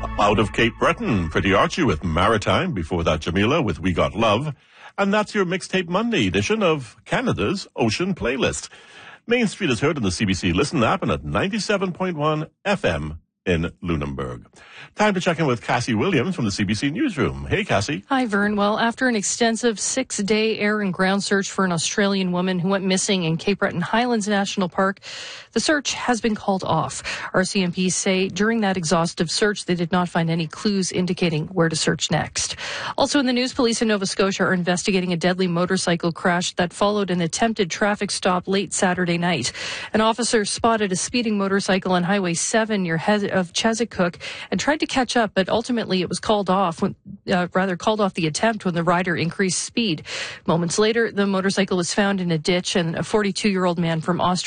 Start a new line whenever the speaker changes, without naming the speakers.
Out of Cape Breton, Pretty Archie with Maritime. Before that, Jamila with We Got Love. And that's your Mixtape Monday edition of Canada's Ocean Playlist. Main Street is heard on the CBC Listen app and at 97.1 FM in Lunenburg. Time to check in with Cassie Williams from the CBC Newsroom. Hey, Cassie.
Hi, Vern. Well, after an extensive 6-day air and ground search for an Australian woman who went missing in Cape Breton Highlands National Park, the search has been called off. RCMPs say during that exhaustive search, they did not find any clues indicating where to search next. Also in the news, police in Nova Scotia are investigating a deadly motorcycle crash that followed an attempted traffic stop late Saturday night. An officer spotted a speeding motorcycle on Highway 7 near of Chesapeake and tried to catch up, but ultimately it was called off the attempt when the rider increased speed. Moments later, the motorcycle was found in a ditch and a 42-year-old man from Austria